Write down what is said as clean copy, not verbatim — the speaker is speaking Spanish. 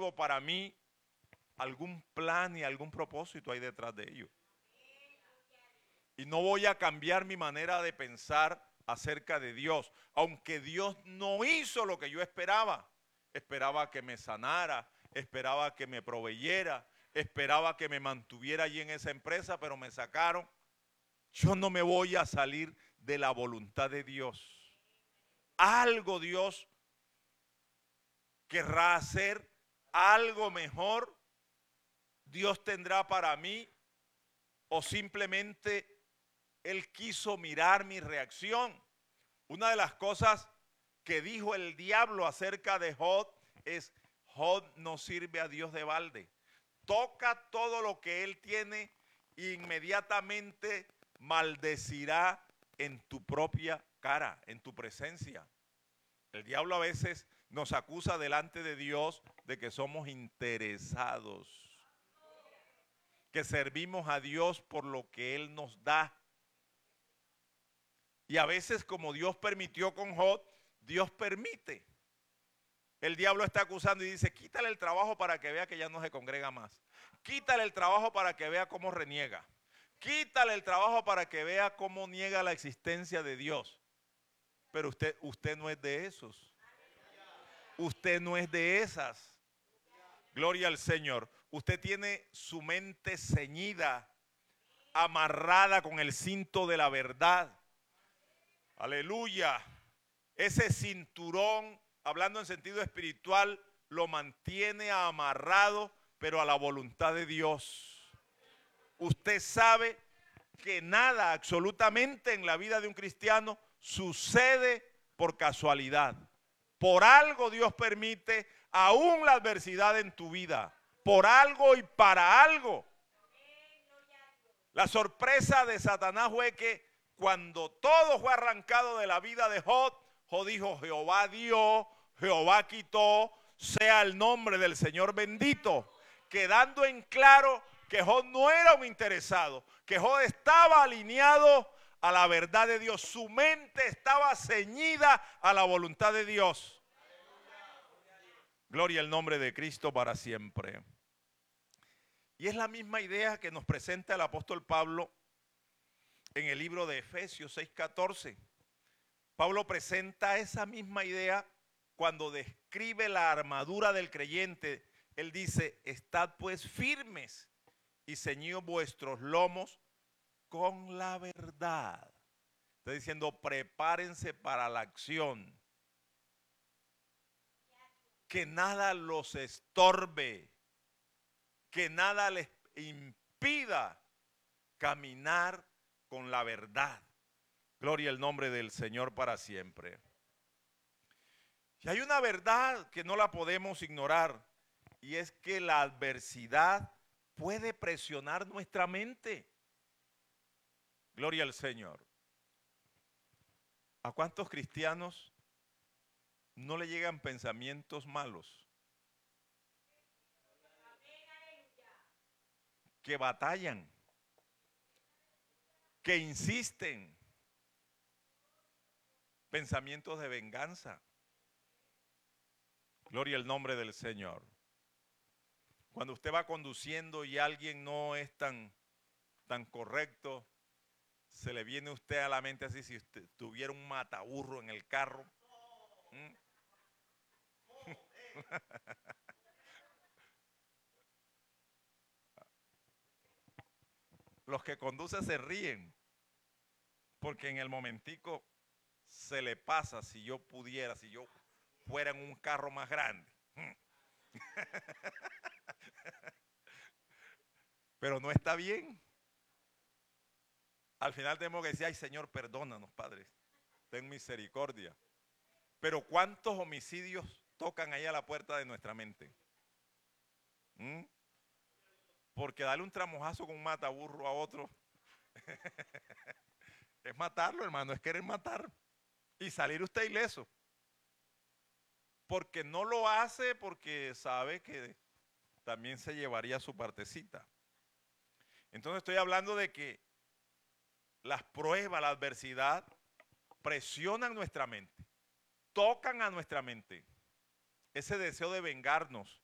vivo para mí, algún plan y algún propósito hay detrás de ello. Y no voy a cambiar mi manera de pensar acerca de Dios, aunque Dios no hizo lo que yo esperaba. Esperaba que me sanara, esperaba que me proveyera, esperaba que me mantuviera allí en esa empresa, pero me sacaron. Yo no me voy a salir de la voluntad de Dios. Algo Dios querrá hacer, algo mejor Dios tendrá para mí, o simplemente Él quiso mirar mi reacción. Una de las cosas que dijo el diablo acerca de Job es: Job no sirve a Dios de balde. Toca todo lo que él tiene e inmediatamente maldecirá en tu propia cara, en tu presencia. El diablo a veces nos acusa delante de Dios de que somos interesados, que servimos a Dios por lo que Él nos da. Y a veces, como Dios permitió con Job, Dios permite. El diablo está acusando y dice: quítale el trabajo para que vea que ya no se congrega más. Quítale el trabajo para que vea cómo reniega. Quítale el trabajo para que vea cómo niega la existencia de Dios. Pero usted no es de esos. Usted no es de esas. Gloria al Señor. Usted tiene su mente ceñida, amarrada con el cinto de la verdad. Aleluya. Ese cinturón, hablando en sentido espiritual, lo mantiene amarrado, pero a la voluntad de Dios. Usted sabe que nada absolutamente en la vida de un cristiano sucede por casualidad. Por algo Dios permite aún la adversidad en tu vida. Por algo y para algo. La sorpresa de Satanás fue que cuando todo fue arrancado de la vida de Job, Job dijo: Jehová dio, Jehová quitó, sea el nombre del Señor bendito. Quedando en claro que Job no era un interesado, que Job estaba alineado a la verdad de Dios. Su mente estaba ceñida a la voluntad de Dios. Gloria al nombre de Cristo para siempre. Y es la misma idea que nos presenta el apóstol Pablo en el libro de Efesios 6:14. Pablo presenta esa misma idea cuando describe la armadura del creyente. Él dice: estad pues firmes y ceñidos vuestros lomos con la verdad. Está diciendo: prepárense para la acción. Que nada los estorbe, que nada les impida caminar con la verdad. Gloria al nombre del Señor para siempre. Y hay una verdad que no la podemos ignorar, y es que la adversidad puede presionar nuestra mente. Gloria al Señor. ¿A cuántos cristianos no le llegan pensamientos malos? Que batallan, que insisten, pensamientos de venganza. Gloria al nombre del Señor. Cuando usted va conduciendo y alguien no es tan correcto, se le viene a usted a la mente así: si usted tuviera un mataburro en el carro. Los que conducen se ríen, porque en el momentico se le pasa: si yo pudiera, si yo fuera en un carro más grande. Pero no está bien. Al final tenemos que decir: ay, Señor, perdónanos, Padre, ten misericordia. Pero ¿cuántos homicidios tocan ahí a la puerta de nuestra mente? Porque darle un tramojazo con un mataburro a otro es matarlo, hermano, es querer matar y salir usted ileso. Porque no lo hace porque sabe que también se llevaría su partecita. Entonces estoy hablando de que las pruebas, la adversidad presionan nuestra mente, tocan a nuestra mente. Ese deseo de vengarnos,